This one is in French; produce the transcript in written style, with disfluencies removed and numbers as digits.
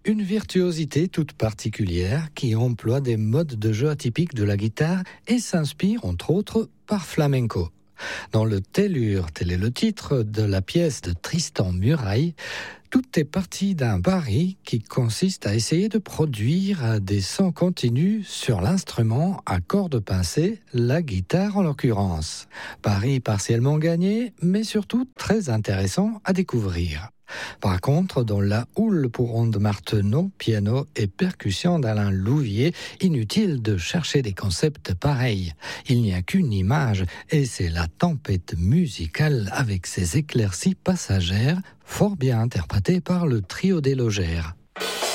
Une virtuosité toute particulière qui emploie des modes de jeu atypiques de la guitare et s'inspire entre autres par flamenco. Dans le Tellur, tel est le titre de la pièce de Tristan Muraille, tout est parti d'un pari qui consiste à essayer de produire des sons continus sur l'instrument à cordes pincées, la guitare en l'occurrence. Pari partiellement gagné, mais surtout très intéressant à découvrir. Par contre, dans la houle pour ondes Martenot, piano et percussion d'Alain Louvier, inutile de chercher des concepts pareils. Il n'y a qu'une image et c'est la tempête musicale avec ses éclaircies passagères, fort bien interprétée par le trio des Logères.